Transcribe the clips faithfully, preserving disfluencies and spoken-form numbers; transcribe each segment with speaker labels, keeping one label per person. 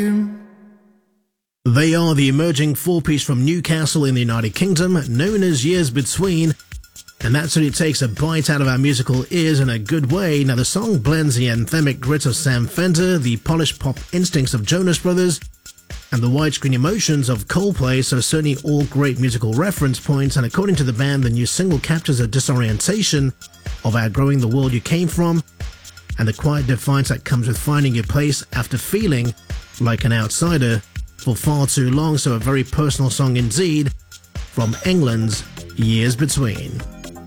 Speaker 1: They are the emerging four-piece from Newcastle in the United Kingdom, known as Years Between, and that certainly takes a bite out of our musical ears in a good way. Now, the song blends the anthemic grit of Sam Fender, the polished pop instincts of Jonas Brothers, and the widescreen emotions of Coldplay, so certainly all great musical reference points. And according to the band, the new single captures a disorientation of outgrowing the world you came from, and the quiet defiance that comes with finding your place after feeling like an outsider for far too long. So a very personal song indeed from England's Years Between.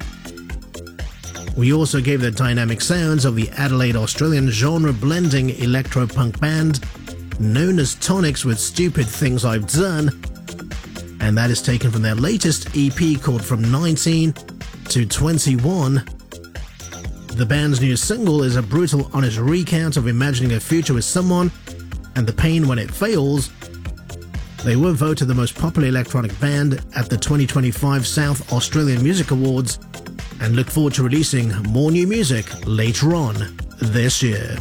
Speaker 1: We also gave the dynamic sounds of the Adelaide Australian genre-blending electro-punk band known as Tonics with Stupid Things I've Done, and that is taken from their latest E P called From nineteen to twenty-one. The band's new single is a brutal, honest recount of imagining a future with someone and the pain when it fails. They were voted the most popular electronic band at the twenty twenty-five South Australian Music Awards, and look forward to releasing more new music later on this year.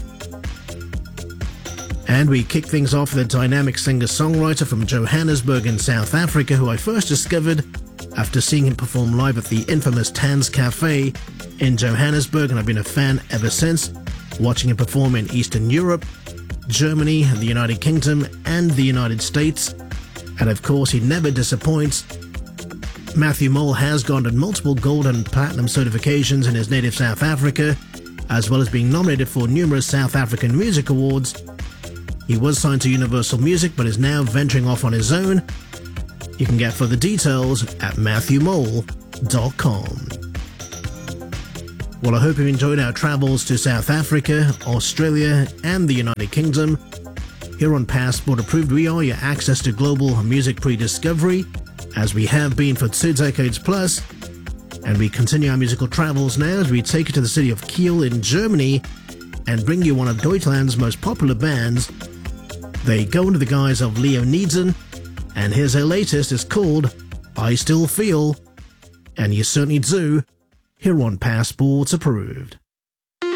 Speaker 1: And we kick things off with a dynamic singer-songwriter from Johannesburg in South Africa, who I first discovered after seeing him perform live at the infamous Tanz Cafe in Johannesburg, and I've been a fan ever since, watching him perform in Eastern Europe, Germany, the United Kingdom, and the United States. And of course, he never disappoints. Matthew Mole has garnered multiple gold and platinum certifications in his native South Africa, as well as being nominated for numerous South African Music Awards. He was signed to Universal Music, but is now venturing off on his own. You can get further details at matthew mole dot com. Well, I hope you enjoyed our travels to South Africa, Australia, and the United Kingdom. Here on Passport Approved, we are your access to global music pre-discovery, as we have been for two decades plus, and we continue our musical travels now as we take you to the city of Kiel in Germany and bring you one of Deutschland's most popular bands. They go under the guise of Leo Nieden, and here's their latest. It's called I Still Feel, and you certainly do, here on Passports Approved.